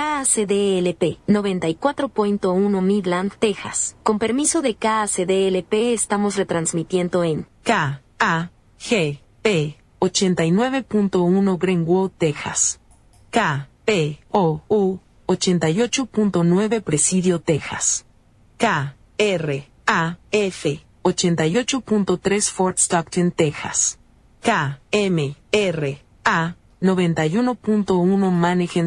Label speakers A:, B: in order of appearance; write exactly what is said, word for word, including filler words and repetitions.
A: K A C D L P noventa y cuatro punto uno Midland, Texas. Con permiso de K A C D L P estamos retransmitiendo en
B: K A G P ochenta y nueve punto uno Greenwood, Texas. K P O U ochenta y ocho punto nueve Presidio, Texas. K R A F ochenta y ocho punto tres Fort Stockton, Texas. K M R A noventa y uno punto uno Mannheim,